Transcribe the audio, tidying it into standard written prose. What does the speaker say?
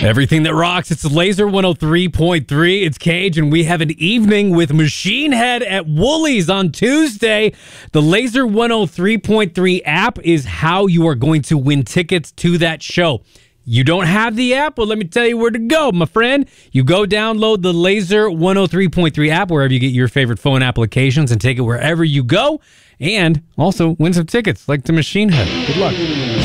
Everything that rocks. It's Laser 103.3. It's Cage, and we have an evening with Machine Head at Woolies on Tuesday. The Laser 103.3 app is how you are going to win tickets to that show. You don't have the app? Well, let me tell you where to go, my friend. You go download the Laser 103.3 app wherever you get your favorite phone applications and take it wherever you go. And also win some tickets like to Machine Head. Good luck.